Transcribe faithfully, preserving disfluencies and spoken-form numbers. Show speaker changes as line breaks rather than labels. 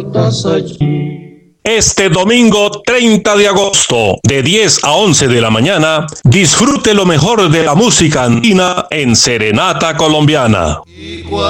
Este domingo treinta de agosto, de diez a once de la mañana, disfrute lo mejor de la música andina en Serenata Colombiana.